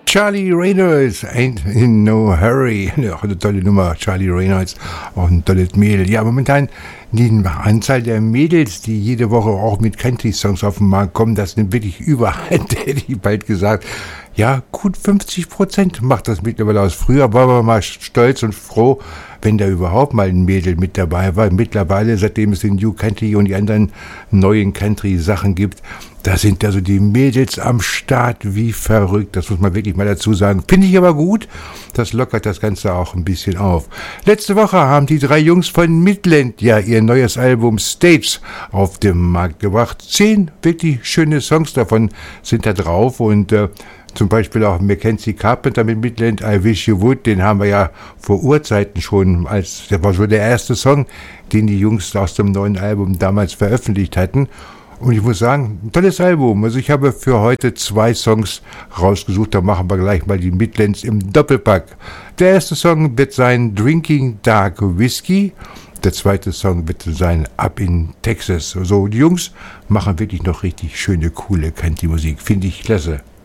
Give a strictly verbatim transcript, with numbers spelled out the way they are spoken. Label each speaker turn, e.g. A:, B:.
A: Charlie Reynolds, Ain't in No Hurry. Auch eine tolle Nummer, Charlie Reynolds, auch ein tolles Mädel. Ja, momentan die Anzahl der Mädels, die jede Woche auch mit Country-Songs auf den Markt kommen, das nimmt wirklich überhand, hätte ich bald gesagt. Ja, gut fünfzig Prozent macht das mittlerweile aus. Früher waren wir mal stolz und froh, wenn da überhaupt mal ein Mädel mit dabei war. Mittlerweile, seitdem es den New Country und die anderen neuen Country-Sachen gibt, da sind also die Mädels am Start wie verrückt. Das muss man wirklich mal dazu sagen. Finde ich aber gut. Das lockert das Ganze auch ein bisschen auf. Letzte Woche haben die drei Jungs von Midland ja ihr neues Album States auf den Markt gebracht. Zehn wirklich schöne Songs davon sind da drauf und äh, zum Beispiel auch Mackenzie Carpenter mit Midland, I Wish You Would, den haben wir ja vor Urzeiten schon, als der war schon der erste Song, den die Jungs aus dem neuen Album damals veröffentlicht hatten. Und ich muss sagen, ein tolles Album. Also ich habe für heute zwei Songs rausgesucht, da machen wir gleich mal die Midlands im Doppelpack. Der erste Song wird sein Drinking Dark Whiskey. Der zweite Song wird sein Up in Texas. So, die Jungs machen wirklich noch richtig schöne, coole Country-Musik. Finde ich klasse.